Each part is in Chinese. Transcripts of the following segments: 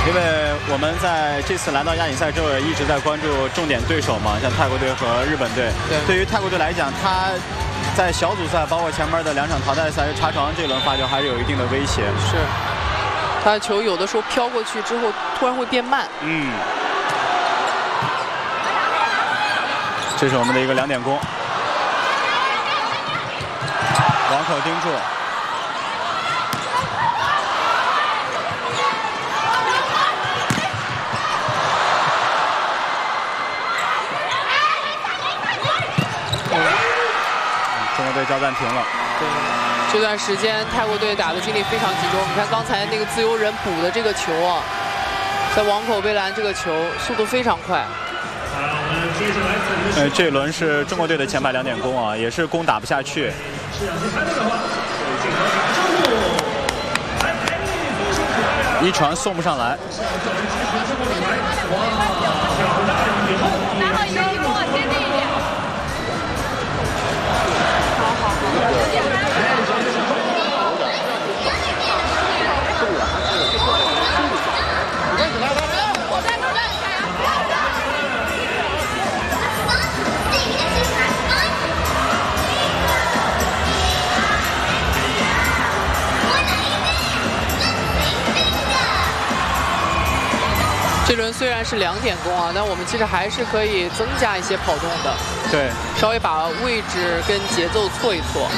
因为我们在这次来到亚锦赛之后，也一直在关注重点对手嘛，像泰国队和日本队。对于泰国队来讲，他在小组赛，包括前面的2场淘汰赛查床这轮发球还是有一定的威胁。 是，他的球有的时候飘过去之后，突然会变慢。 这是我们的一个2点攻，网口盯住。中国队叫暂停了。 对，这段时间泰国队打的精力非常集中。你看刚才那个自由人补的这个球啊，在网口背篮这个球速度非常快。 这一轮是中国队的前排2点攻啊，也是攻打不下去。一传送不上来。 这轮虽然是2点攻啊，但我们其实还是可以增加一些跑动的。 对， 稍微把位置跟节奏错一错。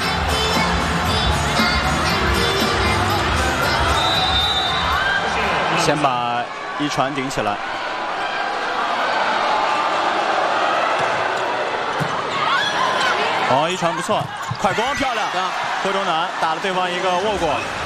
先把一传顶起来。哦，一传不错，快攻漂亮！贺中南打了对方一个握过。